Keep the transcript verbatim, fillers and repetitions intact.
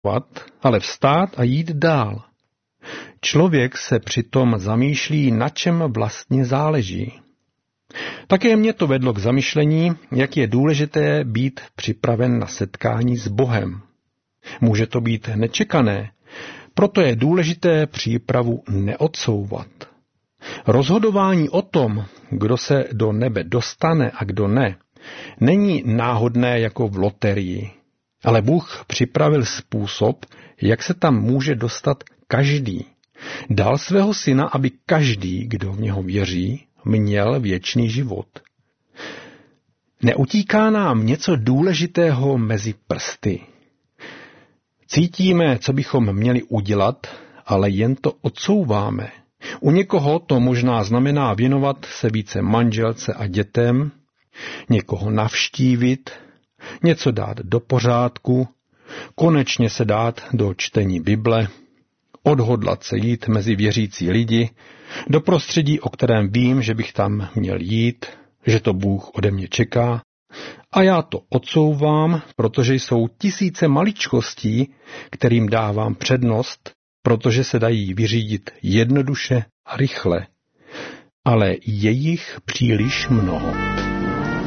rezignovat, ale vstát a jít dál. Člověk se přitom zamýšlí, na čem vlastně záleží. Také mě to vedlo k zamyšlení, jak je důležité být připraven na setkání s Bohem. Může to být nečekané, proto je důležité přípravu neodsouvat. Rozhodování o tom, kdo se do nebe dostane a kdo ne, není náhodné jako v loterii, ale Bůh připravil způsob, jak se tam může dostat každý. Dal svého syna, aby každý, kdo v něho věří, měl věčný život. Neutíká nám něco důležitého mezi prsty. Cítíme, co bychom měli udělat, ale jen to odsouváme. U někoho to možná znamená věnovat se více manželce a dětem, někoho navštívit, něco dát do pořádku, konečně se dát do čtení Bible, odhodlat se jít mezi věřící lidi, do prostředí, o kterém vím, že bych tam měl jít, že to Bůh ode mě čeká, a já to odsouvám, protože jsou tisíce maličkostí, kterým dávám přednost, protože se dají vyřídit jednoduše a rychle, ale je jich příliš mnoho.